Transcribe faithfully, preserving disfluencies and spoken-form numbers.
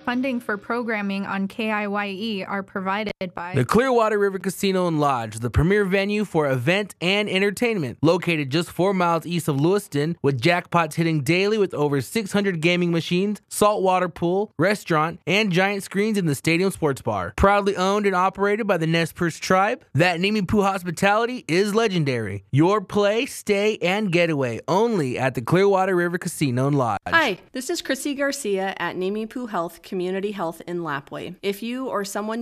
Funding for programming on K I Y E are provided by the Clearwater River Casino and Lodge, the premier venue for event and entertainment. Located just four miles east of Lewiston, with jackpots hitting daily with over six hundred gaming machines, saltwater pool, restaurant, and giant screens in the stadium sports bar. Proudly owned and operated by the Nez Perce tribe, that Nimi Poo hospitality is legendary. Your play, stay, and getaway only at the Clearwater River Casino and Lodge. Hi, this is Chrissy Garcia at Nimi Poo Health Community Health in Lapwai. If you or someone